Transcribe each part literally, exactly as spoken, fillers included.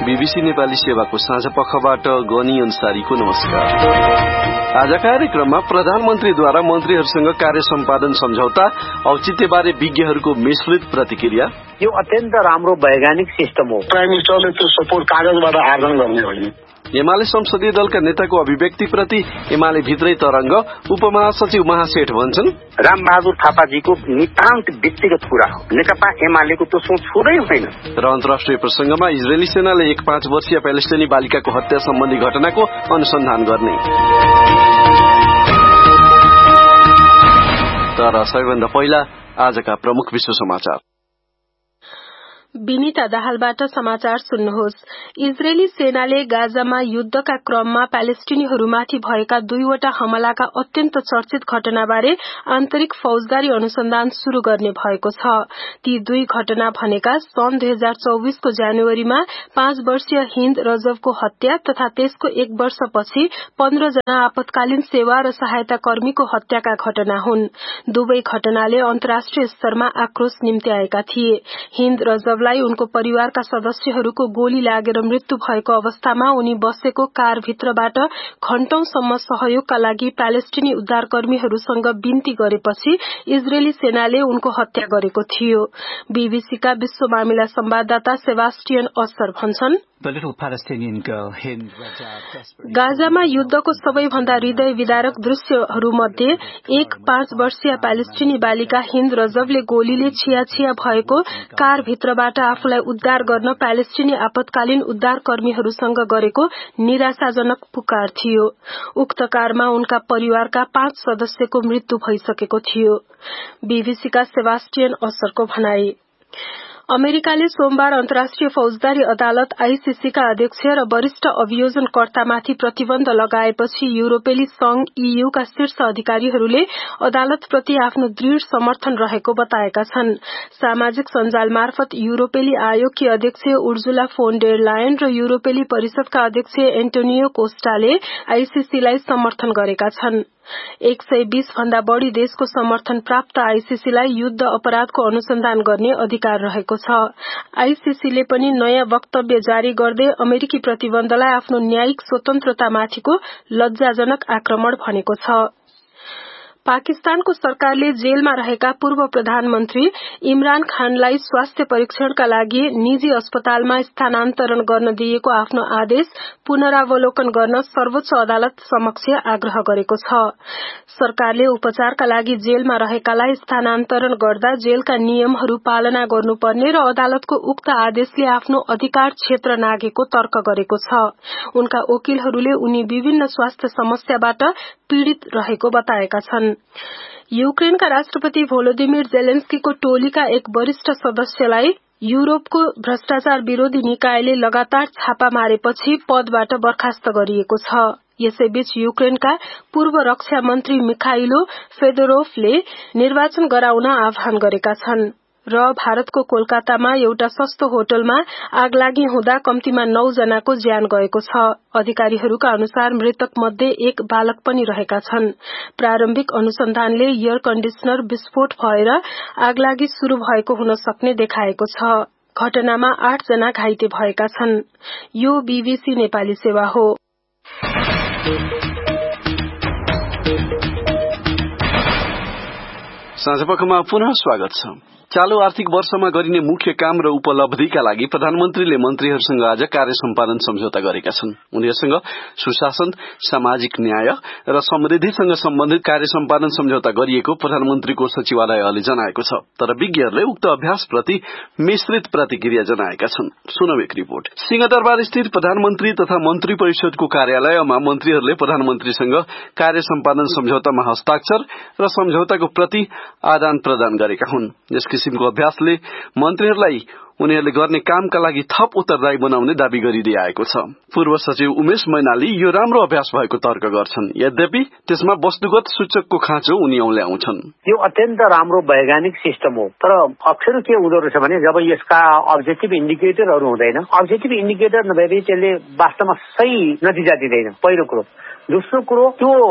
BBC Nepali सेवाको साँझ पखबाट गनी अन्सारीको नमस्कार। आज कार्यक्रममा प्रधानमन्त्रीद्वारा मन्त्रीहरूसँग कार्य सम्पादन सम्झौता, औचित्यबारे विज्ञहरूको मिश्रित प्रतिक्रिया। यो अत्यन्त राम्रो वैज्ञानिक सिस्टम हो। प्राइम मिनिस्टरले त्यो सपोर्ट कागजबाट आर्जन गर्ने होइन। एमाले संसदीय दलका नेताको अभिव्यक्तिप्रति एमाले भित्रै तरंग, उपमहासचिव महासेठ भन्छन् रामबहादुर थापाजीको नितान्त व्यक्तिगत कुरा हो। नेकपा एमालेको त्यो सोच छुँदै हुँदैन। र अन्तर्राष्ट्रिय प्रसंगमा इजरायली सेनाले एक पाँच वर्षीय प्यालेस्टाइनी बालिकाको हत्या सम्बन्धी घटनाको अनुसन्धान गर्ने। तर सबैभन्दा पहिला आजका प्रमुख विश्व समाचार। विनिता दाहालबाट समाचार सुन्नुहोस्। इजरायली सेनाले गाजामा युद्धका क्रममा प्यालेस्टिनीहरूमाथि भएका दुईवटा हमलाका अत्यन्त चर्चित घटनाबारे आन्तरिक फौजदारी अनुसन्धान शुरू गर्ने भएको छ। ती दुई घटना भनेका सन् दुई हजार चौबीसको जनवरीमा पाँच वर्षीय हिन्द रजवको हत्या तथा त्यसको एक वर्षपछि पन्ध्र जना आपतकालीन सेवा र सहायता कर्मीको हत्याका घटना हुन्। दुवै घटनाले अन्तर्राष्ट्रिय स्तरमा आक्रोश निम्त्याएका थिए। हिन्द रजव उनको परिवारका सदस्यहरूको गोली लागेर मृत्यु भएको अवस्थामा उनी बसेको कारभित्रबाट घण्टौंसम्म सहयोगका लागि प्यालेस्टिनी उद्धारकर्मीहरूसँग बिन्ती गरेपछि इजरायली सेनाले उनको हत्या गरेको थियो। बीबीसीका विश्व मामिला संवाददाता सेबास्टियन अस्सर भन्छन् गाजामा युद्धको सबैभन्दा हृदय विदारक दृश्यहरूमध्ये एक पाँच वर्षीय प्यालेस्टिनी बालिका हिन्द रजवले गोलीले छिया छिया भएको कारभित्रबाट आफूलाई उद्धार गर्न प्यालेस्टिनी आपतकालीन उद्धार कर्मीहरूसँग गरेको निराशाजनक पुकार थियो। उक्त कारमा उनका परिवारका पाँच सदस्यको मृत्यु भइसकेको थियो। बीबीसीका सेबास्टियन अस्सरको भनाई। अमेरिकाले सोमबार अन्तर्राष्ट्रिय फौजदारी अदालत आईसीसीका अध्यक्ष र वरिष्ठ अभियोजनकर्तामाथि प्रतिबन्ध लगाएपछि युरोपेली संघ ईयूका शीर्ष अधिकारीहरूले अदालतप्रति आफ्नो दृढ़ समर्थन रहेको बताएका छन्। सामाजिक सञ्जाल मार्फत युरोपेली आयोगकी अध्यक्ष उर्जुला फोन डेर लायन र युरोपेली परिषदका अध्यक्ष एन्टोनियो कोस्टाले आईसीसीलाई समर्थन गरेका छन्। एक सय बीस भन्दा बढ़ी देशको समर्थन प्राप्त आईसीसीलाई युद्ध अपराधको अनुसन्धान गर्ने अधिकार रहेको छ। आईसीसीले पनि नयाँ वक्तव्य जारी गर्दै अमेरिकी प्रतिबन्धलाई आफ्नो न्यायिक स्वतन्त्रतामाथिको लज्जाजनक आक्रमण भनेको छ। पाकिस्तानको सरकारले जेलमा रहेका पूर्व प्रधानमन्त्री इमरान खानलाई स्वास्थ्य परीक्षणका लागि निजी अस्पतालमा स्थानान्तरण गर्न दिएको आफ्नो आदेश पुनरावलोकन गर्न सर्वोच्च अदालत समक्ष आग्रह गरेको छ। सरकारले उपचारका लागि जेलमा रहेकालाई स्थानान्तरण गर्दा जेलका नियमहरू पालना गर्नुपर्ने र अदालतको उक्त आदेशले आफ्नो अधिकार क्षेत्र नाघेको तर्क गरेको छ। उनका वकिलहरूले उनी विभिन्न स्वास्थ्य समस्याबाट पीड़ित रहेको बताएका छन्। युक्रेनका राष्ट्रपति भोलोदिमिर जेलेन्स्कीको टोलीका एक वरिष्ठ सदस्यलाई युरोपको भ्रष्टाचार विरोधी निकायले लगातार छापा मारेपछि पदबाट बर्खास्त गरिएको छ। यसैबीच युक्रेनका पूर्व रक्षा मन्त्री मिखाइलो फेदोरोफले निर्वाचन गराउन आह्वान गरेका छन् र भारतको कोलकातामा एउटा सस्तो होटलमा आगलागी हुँदा कम्तीमा नौ जनाको ज्यान गएको छ। अधिकारीहरूका अनुसार मृतक मध्ये एक बालक पनि रहेका छन्। प्रारम्भिक अनुसन्धानले एयर कण्डिसनर विस्फोट भएर आगलागी शुरू भएको हुन सक्ने देखाएको छ। घटनामा आठ जना घाइते भएका छन्। यो बीबीसी नेपाली सेवा हो। साँझपखमा पुनः स्वागत छ। चालू आर्थिक वर्षमा गरिने मुख्य काम र उपलब्धिका लागि प्रधानमन्त्रीले मन्त्रीहरूसँग आज कार्य सम्पादन सम्झौता गरेका छन्। उनीहरूसँग सुशासन, सामाजिक न्याय र समृद्धिसँग सम्बन्धित कार्य सम्पादन सम्झौता गरिएको प्रधानमन्त्रीको सचिवालयले जनाएको छ। तर विज्ञहरूले उक्त अभ्यासप्रति मिश्रित प्रतिक्रिया जनाएका छन्। सुनौ एक रिपोर्ट। सिंहदरबार स्थित प्रधानमन्त्री तथा मन्त्री परिषदको कार्यालयमा मन्त्रीहरूले प्रधानमन्त्रीसँग कार्य सम्पादन सम्झौतामा हस्ताक्षर र सम्झौताको प्रति आदान प्रदान गरेका हुन्। यस किसिमको अभ्यासले मन्त्रीहरूलाई उनीहरूले गर्ने कामका लागि थप उत्तरदायी बनाउने दावी गरिदिएको छ। पूर्व सचिव उमेश मैनाली यो राम्रो अभ्यास भएको तर्क गर्छन्। यद्यपि त्यसमा वस्तुगत सूचकको खाँचो उनी औल्याउँछन्। यो अत्यन्त राम्रो वैज्ञानिक सिस्टम हो। तर अप्ठ्यारो के हुँदो रहेछ भने जब यसका अब्जेक्टिभ इन्डिकेटरहरू हुँदैन, अब्जेक्टिभ इन्डिकेटर नभएपछि त्यसले वास्तवमा सही नतिजा दिँदैन। पहिलो कुरो। दोस्रो कुरो, त्यो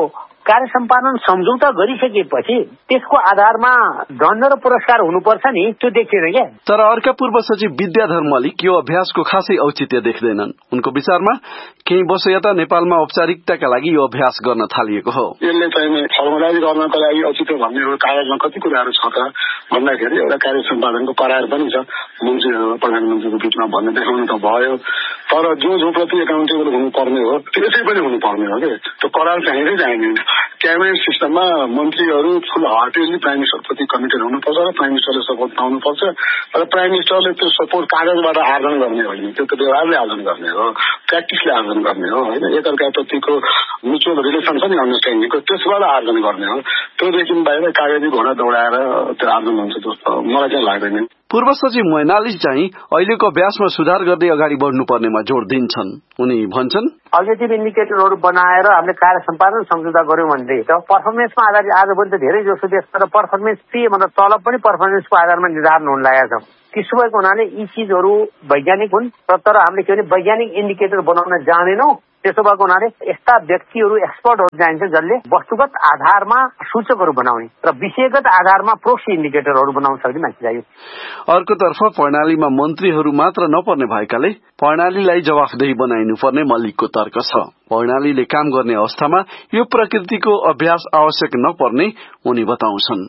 कार्य सम्पादन सम्झौता गरिसकेपछि त्यसको आधारमा दण्ड र पुरस्कार हुनुपर्छ नि, त्यो देखिएन क्या। तर अर्का पूर्व सचिव विद्याधर मल्लिक यो अभ्यासको खासै औचित्य देख्दैनन्। उनको विचारमा केही वर्ष यता नेपालमा औपचारिकताका लागि यो अभ्यास गर्न थालिएको हो। यसले चाहिँ फर्मुलाइज गर्नको लागि औचित्य भन्ने हो, कागजमा कति कुराहरू छ त भन्दाखेरि एउटा कार्य सम्पादनको करार पनि छ मन्त्रीहरू प्रधानमन्त्रीको बिचमा भन्ने देखाउनु त भयो, तर जो जो प्रति एकाउन्टेबल हुनुपर्ने हो त्यसै पनि हुनुपर्ने हो कि त्यो करार चाहिँदै चाहिँदैन। क्याबिनेट सिस्टममा मन्त्रीहरू फुल हार्टेडली प्राइम मिनिस्टरप्रति कमिटेड हुनुपर्छ र प्राइम मिनिस्टरले सपोर्ट पाउनुपर्छ र प्राइम मिनिस्टरले त्यो सपोर्ट कागजबाट आर्जन गर्ने होइन, त्यो त व्यवहारले आर्जन गर्ने हो, प्र्याक्टिसले आर्जन गर्ने हो होइन, एकअर्काप्रतिको म्युचुअल रिलेसन छ नि अन्डरस्ट्यान्डिङको, त्यसबाट आर्जन गर्ने हो। त्योदेखि बाहिर कागजी घोडा दौडाएर त्यो आर्जन हुन्छ जस्तो मलाई चाहिँ लाग्दैन। पूर्व सचिव मैनाली चाहिँ अहिलेको अभ्यासमा सुधार गर्दै अगाडि बढ्नुपर्नेमा जोड़ दिन्छन्। उनी भन्छन् अब्जेक्टिभ इन्डिकेटरहरू बनाएर हामीले कार्य सम्पादन सम्झौता गर्यौं भने त पर्फर्मेन्समा आधारित आज पनि त धेरै जसो देशमा त पर्फर्मेन्स फी मतलब तलब पनि पर्फर्मेन्सको आधारमा निर्धारण हुन लागेको छ। त्यसो भएको हुनाले यी चिजहरू वैज्ञानिक हुन् तर हामीले के भने वैज्ञानिक इन्डिकेटर बनाउन जानेनौं। त्यसो भएको हुनाले यस्ता व्यक्तिहरू एक्सपर्टहरू चाहिन्छ जसले वस्तुगत आधारमा सूचकहरू बनाउने र विषयगत आधारमा प्रोक्सी इन्डिकेटरहरू बनाउन सक्ने मान्छे चाहियो। अर्कोतर्फ प्रणालीमा मन्त्रीहरू मात्र नपर्ने भएकाले प्रणालीलाई जवाफदेही बनाइनुपर्ने मल्लिकको तर्क छ। प्रणालीले काम गर्ने अवस्थामा यो प्रकृतिको अभ्यास आवश्यक नपर्ने उनी बताउँछन्।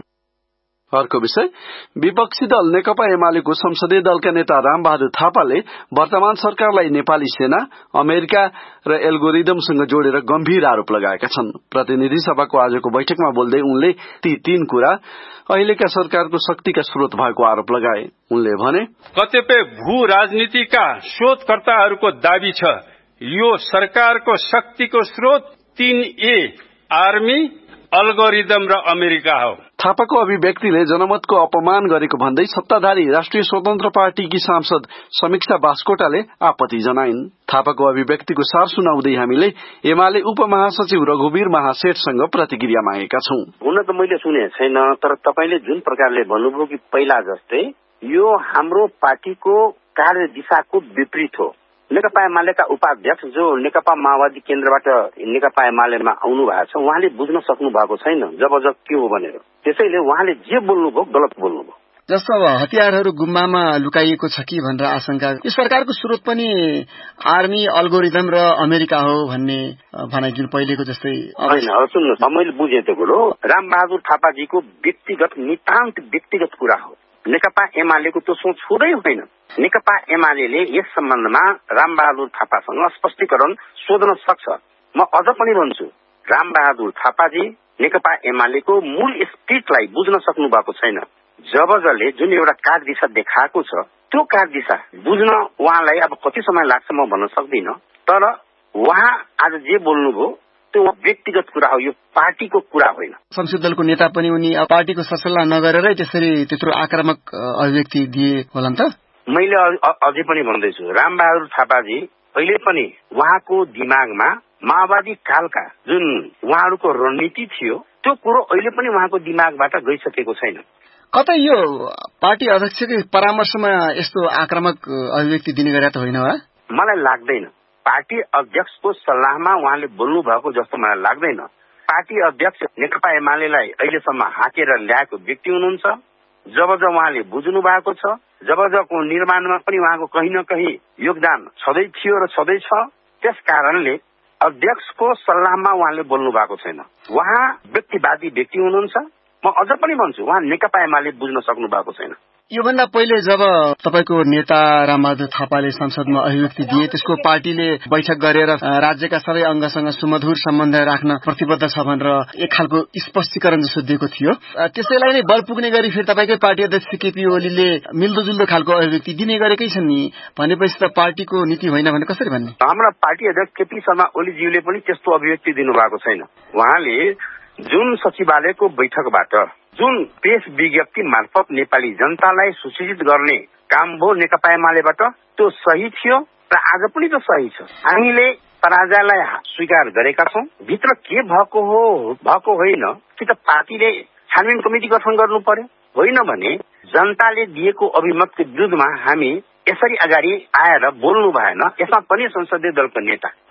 अर्को विषय, विपक्षी दल नेकपा एमालेको संसदीय दलका नेता रामबहादुर थापाले वर्तमान सरकारलाई नेपाली सेना, अमेरिका र एल्गोरिदमसँग जोडेर गम्भीर आरोप लगाएका छन्। प्रतिनिधि सभाको आजको बैठकमा बोल्दै उनले ती तीन कुरा अहिलेका सरकारको शक्तिका स्रोत भएको आरोप लगाए। उनले भने कतिपय भू राजनीतिका शोधकर्ताहरूको दाबी छ यो सरकारको शक्तिको स्रोत तीन ए आर्मी, अल्गोरिदम र अमेरिका हो। थापाको अभिव्यक्तिले जनमतको अपमान गरेको भन्दै सत्ताधारी राष्ट्रिय स्वतन्त्र पार्टीकी सांसद समीक्षा बास्कोटाले आपत्ति जनाइन्। थापाको अभिव्यक्तिको सार सुनाउँदै हामीले एमाले उपमहासचिव रघुवीर महासेठसँग प्रतिक्रिया मागेका छौं। हुन त मैले सुने छैन, तर तपाईले जुन प्रकारले भन्नुभयो कि पहिला जस्तै यो हाम्रो पार्टीको कार्य दिशाको विपरीत हो। नेकपा एमालेका उपाध्यक्ष जो नेकपा माओवादी केन्द्रबाट नेकपा एमालेमा आउनु भएको छ उहाँले बुझ्न सक्नु भएको छैन जब जब के हो भनेर। त्यसैले उहाँले जे बोल्नुभयो गलत बोल्नुभयो। जस्तो हतियारहरू गुम्बामा लुकाइएको छ कि भनेर आशंका, यो सरकारको स्रोत पनि आर्मी, अल्गोरिदम र अमेरिका हो भन्ने भनाइ जुन पहिलेको जस्तै होइन। अब सुन्नुहोस्, मैले बुझेँ त्यो कुरो रामबहादुर थापाजीको व्यक्तिगत नितान्त व्यक्तिगत कुरा हो। नेकपा एमालेको त्यो सोच हुँदै होइन। नेकपा एमाले यस सम्बन्धमा रामबहादुर थापासँग स्पष्टीकरण सोध्न सक्छ। म अझ पनि भन्छु, रामबहादुर थापाजी नेकपा एमालेको मूल स्पिरिटलाई बुझ्न सक्नु भएको छैन। जब जसले जुन एउटा कार्य दिशा देखाएको छ त्यो कार्य दिशा बुझ्न उहाँलाई अब कति समय लाग्छ म भन्न सक्दिनँ, तर उहाँ आज जे बोल्नुभयो त्यो व्यक्तिगत कुरा हो, यो पार्टीको कुरा होइन। संसदीय दलको नेता पनि उनी पार्टीको ससल्लाह नगरेरै त्यसरी त्यत्रो आक्रामक अभिव्यक्ति दिए होला नि त। मैले अझै पनि भन्दैछु, रामबहादुर थापाजी अहिले पनि उहाँको दिमागमा माओवादी कालका जुन उहाँहरूको रणनीति थियो त्यो कुरो अहिले पनि उहाँको दिमागबाट गइसकेको छैन। कतै यो पार्टी अध्यक्षकै परामर्शमा यस्तो आक्रामक अभिव्यक्ति दिने गरे त होइन होला? मलाई लाग्दैन। पार्टी अध्यक्षको सल्लाहमा उहाँले बोल्नु भएको जस्तो मलाई लाग्दैन। पार्टी अध्यक्ष नेकपा एमालेलाई अहिलेसम्म हाकेर ल्याएको व्यक्ति हुनुहुन्छ। जब जब उहाँले बुझ्नु भएको छ, जब जबको निर्माणमा पनि उहाँको कहीँ न कहीँ योगदान छँदै थियो र छँदै छ, त्यस कारणले अध्यक्षको सल्लाहमा उहाँले बोल्नु भएको छैन। उहाँ व्यक्तिवादी व्यक्ति हुनुहुन्छ। म अझ पनि भन्छु उहाँ नेकपा एमाले बुझ्न सक्नु भएको छैन। योभन्दा पहिले जब तपाईको नेता रामबहादुर थापाले संसदमा अभिव्यक्ति दिए त्यसको पार्टीले बैठक गरेर राज्यका सबै अंगसँग सुमधुर सम्बन्ध राख्न प्रतिबद्ध छ भनेर एक खालको स्पष्टीकरण जस्तो दिएको थियो। त्यसैलाई नै बल पुग्ने गरी फेरि तपाईकै पार्टी अध्यक्ष केपी ओलीले मिल्दोजुल्दो खालको अभिव्यक्ति दिने गरेकै छन् नि, भनेपछि त पार्टीको नीति होइन भने कसरी भन्ने? हाम्रा पार्टी अध्यक्ष केपी शर्मा ओलीज्यूले पनि त्यस्तो अभिव्यक्ति दिनुभएको छैन। उहाँले जुन सचिवालयको बैठकबाट जुन प्रेस विज्ञप्ति मार्फत नेपाली जनतालाई सूचित गर्ने काम भयो नेकपा एमालेबाट त्यो सही थियो र आज पनि त सही छ। हामीले पराजयलाई स्वीकार गरेका छौं। भित्र के भएको हो भएको होइन कि त पार्टीले छानबिन कमिटी गठन गर्नु पर्यो, होइन भने जनताले दिएको अभिमतको विरुद्धमा हामी यसरी अगाडि आएर बोल्नु भएन। यसमा पनि संसदीय दलको नेता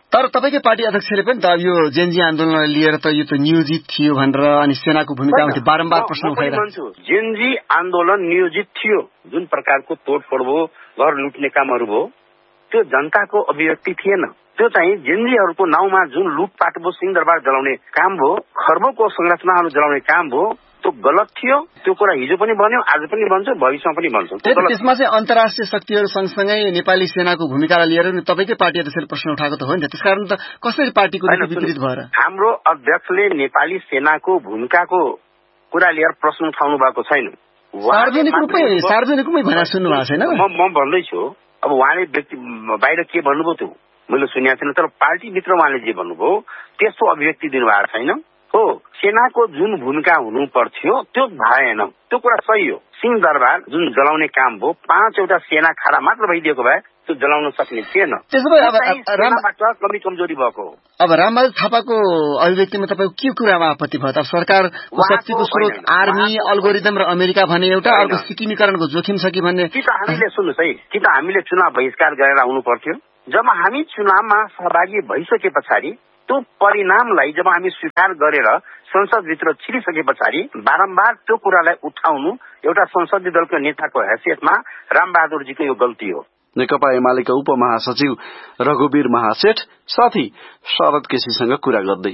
तर तपाईकै पार्टी अध्यक्षले पनि त यो जेनजी आन्दोलनलाई लिएर त यो त नियोजित थियो भनेर अनि सेनाको भूमिकामा बारम्बार प्रश्न उठाइरहेको छु। जेनजी आन्दोलन नियोजित थियो, जुन प्रकारको तोडफोड भयो, घर लुट्ने कामहरू भयो, त्यो जनताको अभिव्यक्ति थिएन। त्यो चाहिँ जेनजीहरूको नाउँमा जुन लुटपाट भयो, सिंहदरबार जलाउने काम भयो, खर्बौंको संरचनाहरू जलाउने काम भयो, त्यो गलत थियो। त्यो कुरा हिजो पनि भन्यो, आज पनि भन्छ, भविष्यमा पनि भन्छ। त्यसमा चाहिँ अन्तर्राष्ट्रिय शक्तिहरू सँगसँगै नेपाली सेनाको भूमिकालाई लिएर तपाईँकै पार्टी अध्यक्षले प्रश्न उठाएको त हो नि त, त्यसकारण त कसरी पार्टीको नीति विपरीत भएर हाम्रो अध्यक्षले नेपाली सेनाको भूमिकाको कुरा लिएर प्रश्न उठाउनु भएको छैन। सार्वजनिक रूपमै सार्वजनिक रूपमै भनेर सुन्नु भएको छैन। म भन्दैछु अब उहाँले व्यक्ति बाहिर के भन्नुभयो त्यो मैले सुनेको छैन, तर पार्टीभित्र उहाँले जे भन्नुभयो त्यस्तो अभिव्यक्ति दिनुभएको छैन। हो, सेनाको जुन भूमिका हुनु पर्थ्यो त्यो भएन, त्यो कुरा सही हो। सिंहदरबार जुन जलाउने काम भयो, पाँचवटा सेना खाडा मात्र भइदिएको भए त्यो जलाउन सक्ने थिएन। त्यसो भए अब कमी कमजोरी भएको हो। अब रामबहादुर थापाको अभिव्यक्तिमा तपाईँको के कुरामा आपत्ति भयो त? सरकारको शक्तिको स्रोत आर्मी, अल्गोरिदम र अमेरिका भने एउटा, अर्को सिक्किमीकरणको जोखिम छ कि भन्ने। कि त हामीले सुन्नुहोस् है, कि त हामीले चुनाव बहिष्कार गरेर आउनु पर्थ्यो। जब हामी चुनावमा सहभागी भइसके पछाडि त्यो परिणामलाई जब हामी स्वीकार गरेर संसदभित्र छिरिसके पछाडि बारम्बार त्यो कुरालाई उठाउनु एउटा संसदीय दलको नेताको हैसियतमा रामबहादुरजीको यो गल्ती हो। नेकपा एमालेका उपमहासचिव रघुवीर महासेठ साथी शरद केसीसँग कुरा गर्दै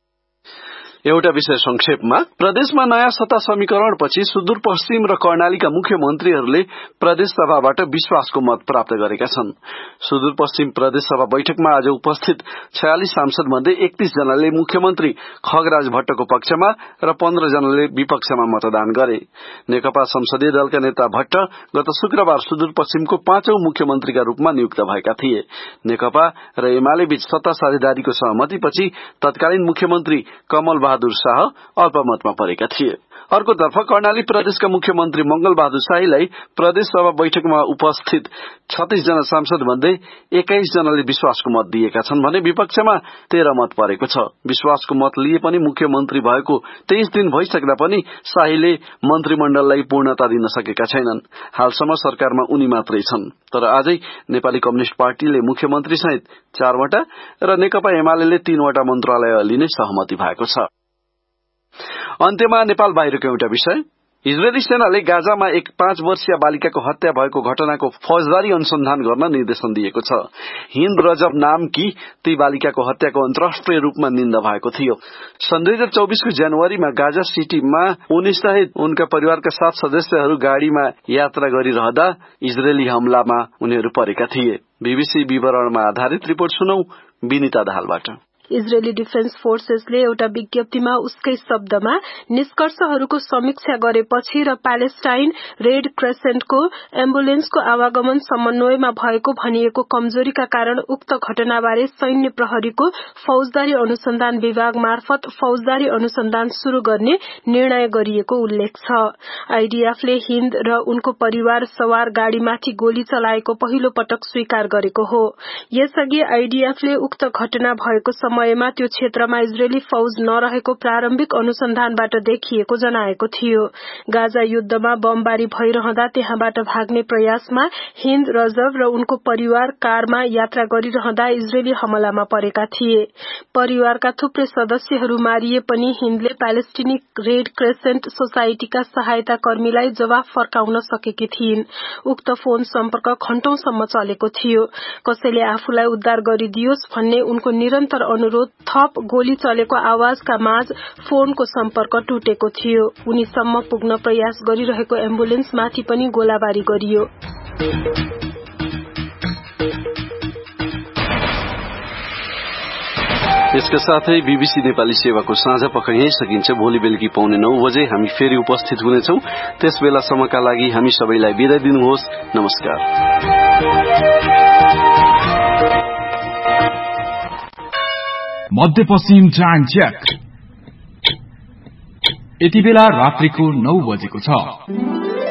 एउटा विषय संक्षेपमा, प्रदेशमा नयाँ सत्ता समीकरणपछि सुदूरपश्चिम र कर्णालीका मुख्यमन्त्रीहरूले प्रदेश सभाबाट विश्वासको मत प्राप्त गरेका छन्। सुदूरपश्चिम प्रदेश सभा बैठकमा आज उपस्थित छयालिस सांसद मध्ये एकतीस जनाले मुख्यमन्त्री खगराज भट्टको पक्षमा र पन्ध्र जनाले विपक्षमा मतदान गरे। नेकपा संसदीय दलका नेता भट्ट गत शुक्रबार सुदूरपश्चिमको पाँचौं मुख्यमन्त्रीका रूपमा नियुक्त भएका थिए। नेकपा र एमाले बीच सत्ता साझेदारीको सहमतिपछि तत्कालीन मुख्यमन्त्री कमल बहादुर शाह अल्पमतमा परेका थिए। अर्कोतर्फ कर्णाली प्रदेशका मुख्यमन्त्री मंगल बहादुर शाहीलाई प्रदेश सभा बैठकमा उपस्थित छत्तीस जना सांसद मध्ये एक्काइस जनाले विश्वासको मत दिएका छन् भने विपक्षमा तेह्र मत परेको छ। विश्वासको मत लिए पनि मुख्यमन्त्री भएको तेइस दिन भइसक्दा पनि शाहीले मन्त्रीमण्डललाई पूर्णता दिन सकेका छैनन्। हालसम्म सरकारमा उनी मात्रै छन्। तर आजै नेपाली कम्युनिष्ट पार्टीले मुख्यमन्त्री सहित चारवटा र नेकपा एमाले तीनवटा मन्त्रालय लिने सहमति भएको छ। अन्त्यमा नेपाल बाहिरको एउटा विषय, इजरायली सेनाले गाजामा एक पाँच वर्षीय बालिकाको हत्या भएको घटनाको फौजदारी अनुसन्धान गर्न निर्देशन दिएको छ। हिन्द रजब नामकी ती बालिकाको हत्याको अन्तर्राष्ट्रिय रूपमा निन्दा भएको थियो। सन् दुई हजार चौबीसको जनवरीमा गाजा सिटीमा उनी सहित उनका परिवारका सात सदस्यहरू गाड़ीमा यात्रा गरिरहँदा इजरायली हमलामा उनीहरू परेका थिए। बीबीसी विवरणमा आधारित रिपोर्ट सुनौ विनिता दाहालबाट। इजरायली डिफेन्स फोर्सेसले एउटा विज्ञप्तिमा उसकै शब्दमा निष्कर्षहरूको समीक्षा गरेपछि र प्यालेस्टाइन रेड क्रेसेन्टको एम्बुलेन्सको आवागमन समन्वयमा भएको भनिएको कमजोरीका कारण उक्त घटनाबारे सैन्य प्रहरीको फौजदारी अनुसन्धान विभाग मार्फत फौजदारी अनुसन्धान शुरू गर्ने निर्णय गरिएको उल्लेख छ। आईडीएफले हिन्द र उनको परिवार सवार गाड़ीमाथि गोली चलाएको पहिलो पटक स्वीकार गरेको हो। यसअघि आईडीएफले उक्त घटना भएको समयमा त्यो क्षेत्रमा इजरायली फौज नरहेको प्रारम्भिक अनुसन्धानबाट देखिएको जनाएको थियो। गाजा युद्धमा बमबारी भइरहँदा त्यहाँबाट भाग्ने प्रयासमा हिन्द रजब र उनको परिवार कारमा यात्रा गरिरहँदा इजरायली हमलामा परेका थिए। परिवारका थुप्रै सदस्यहरू मारिए पनि हिन्दले प्यालेस्टिनी रेड क्रेसेन्ट सोसाइटीका सहायता कर्मीलाई जवाफ फर्काउन सकेकी थिइन्। उक्त फोन सम्पर्क घण्टौंसम्म चलेको थियो। कसैले आफूलाई उद्धार गरिदियोस् भन्ने उनको निरन्तर अनुरोध थप गोली चलेको आवाजका माझ फोनको सम्पर्क टुटेको थियो। उनीसम्म पुग्न प्रयास गरिरहेको एम्बुलेन्समाथि पनि गोलाबारी गरियो। यसका साथै बीबीसी नेपाली सेवाको साँझ पख यही सकिन्छ। भोलि बेलुकी पौने नौ बजे हामी फेरि उपस्थित हुनेछौं। त्यस बेलासम्मका लागि हामी सबैलाई बिदा दिनुहोस्। नमस्कार। मध्यपश्चिम टाइम चेक। यति बेला रात्रिको नौ बजेको छ।